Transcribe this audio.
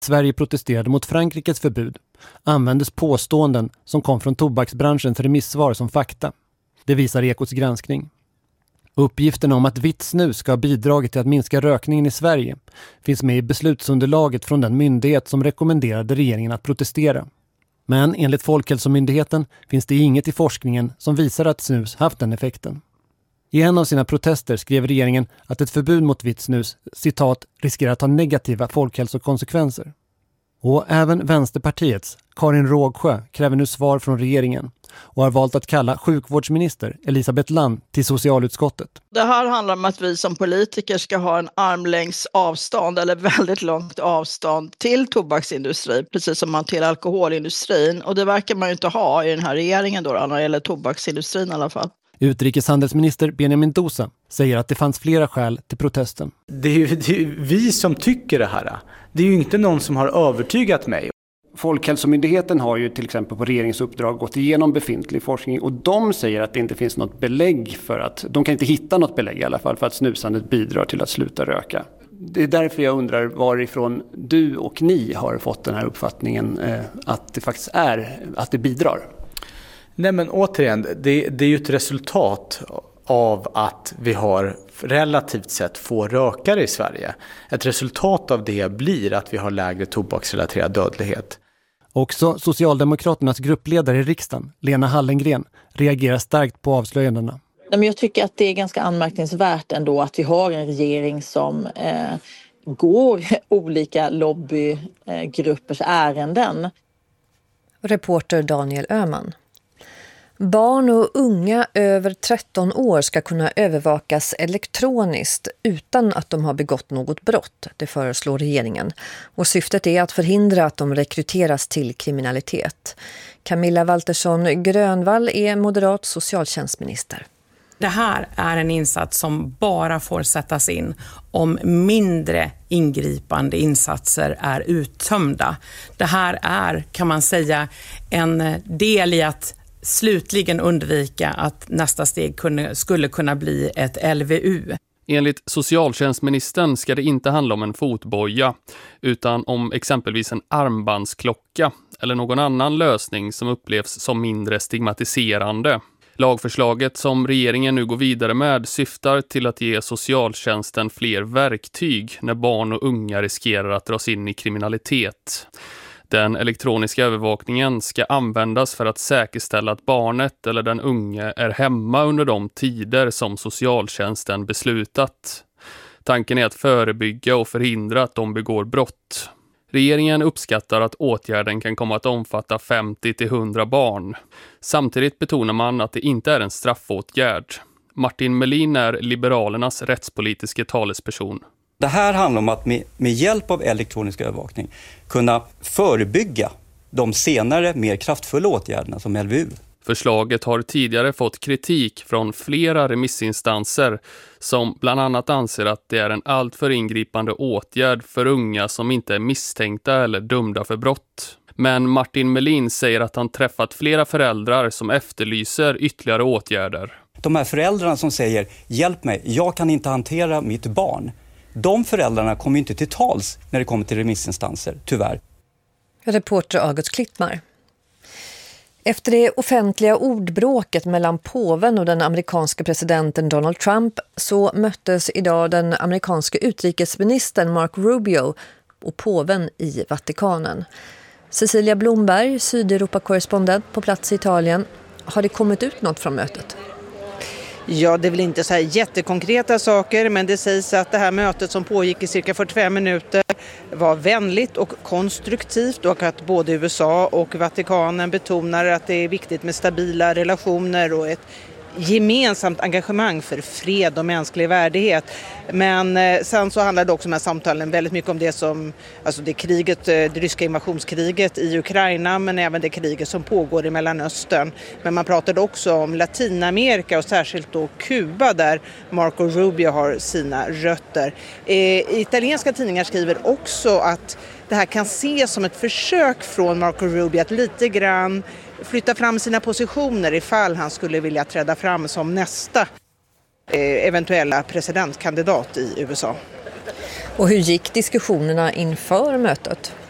Sverige protesterade mot Frankrikes förbud användes påståenden som kom från tobaksbranschens remissvar som fakta. Det visar Ekots granskning. Uppgifterna om att vitt snus ska ha bidragit till att minska rökningen i Sverige finns med i beslutsunderlaget från den myndighet som rekommenderade regeringen att protestera. Men enligt Folkhälsomyndigheten finns det inget i forskningen som visar att snus haft den effekten. I en av sina protester skrev regeringen att ett förbud mot vitt snus, citat, riskerar att ha negativa folkhälsokonsekvenser. Och även Vänsterpartiets Karin Rågsjö kräver nu svar från regeringen och har valt att kalla sjukvårdsminister Elisabeth Land till socialutskottet. Det här handlar om att vi som politiker ska ha en armlängds avstånd eller väldigt långt avstånd till tobaksindustrin, precis som man till alkoholindustrin. Och det verkar man ju inte ha i den här regeringen då, när det gäller tobaksindustrin i alla fall. Utrikeshandelsminister Benjamin Dosa säger att det fanns flera skäl till protesten. Det är ju vi som tycker det här. Det är ju inte någon som har övertygat mig. Folkhälsomyndigheten har ju till exempel på regeringens uppdrag gått igenom befintlig forskning och de säger att det inte finns något belägg för att, de kan inte hitta något belägg i alla fall för att snusandet bidrar till att sluta röka. Det är därför jag undrar varifrån du och ni har fått den här uppfattningen att det faktiskt är, att det bidrar. Nej men återigen, det är ju ett resultat av att vi har relativt sett få rökare i Sverige. Ett resultat av det blir att vi har lägre tobaksrelaterad dödlighet. Också Socialdemokraternas gruppledare i riksdagen, Lena Hallengren, reagerar starkt på avslöjandena. Men jag tycker att det är ganska anmärkningsvärt ändå att vi har en regering som går olika lobbygruppers ärenden. Reporter Daniel Öhman. Barn och unga över 13 år ska kunna övervakas elektroniskt utan att de har begått något brott, det föreslår regeringen. Och syftet är att förhindra att de rekryteras till kriminalitet. Camilla Waltersson Grönvall är moderat socialtjänstminister. Det här är en insats som bara får sättas in om mindre ingripande insatser är uttömda. Det här är, kan man säga, en del i att slutligen undvika att nästa steg skulle kunna bli ett LVU. Enligt socialtjänstministern ska det inte handla om en fotboja utan om exempelvis en armbandsklocka eller någon annan lösning som upplevs som mindre stigmatiserande. Lagförslaget som regeringen nu går vidare med syftar till att ge socialtjänsten fler verktyg när barn och unga riskerar att dras in i kriminalitet. Den elektroniska övervakningen ska användas för att säkerställa att barnet eller den unge är hemma under de tider som socialtjänsten beslutat. Tanken är att förebygga och förhindra att de begår brott. Regeringen uppskattar att åtgärden kan komma att omfatta 50-100 barn. Samtidigt betonar man att det inte är en straffåtgärd. Martin Melin är Liberalernas rättspolitiska talesperson. Det här handlar om att med hjälp av elektronisk övervakning kunna förebygga de senare mer kraftfulla åtgärderna som LVU. Förslaget har tidigare fått kritik från flera remissinstanser som bland annat anser att det är en alltför ingripande åtgärd för unga som inte är misstänkta eller dömda för brott. Men Martin Melin säger att han träffat flera föräldrar som efterlyser ytterligare åtgärder. De här föräldrarna som säger hjälp mig, jag kan inte hantera mitt barn. De föräldrarna kommer inte till tals när det kommer till remissinstanser, tyvärr. Reporter August Klittmar. Efter det offentliga ordbråket mellan påven och den amerikanska presidenten Donald Trump så möttes idag den amerikanska utrikesministern Marco Rubio och påven i Vatikanen. Cecilia Blomberg, Sydeuropa-korrespondent på plats i Italien. Har det kommit ut något från mötet? Ja, det är väl inte så här jättekonkreta saker, men det sägs att det här mötet som pågick i cirka 45 minuter var vänligt och konstruktivt och att både USA och Vatikanen betonar att det är viktigt med stabila relationer och ett gemensamt engagemang för fred och mänsklig värdighet. Men sen så handlar det också med samtalen väldigt mycket om det som, alltså det kriget, det ryska invasionskriget i Ukraina, men även det kriget som pågår i Mellanöstern. Men man pratade också om Latinamerika och särskilt då Kuba där Marco Rubio har sina rötter. Italienska tidningar skriver också att det här kan ses som ett försök från Marco Rubio att lite grann flytta fram sina positioner ifall han skulle vilja träda fram som nästa eventuella presidentkandidat i USA. Och hur gick diskussionerna inför mötet?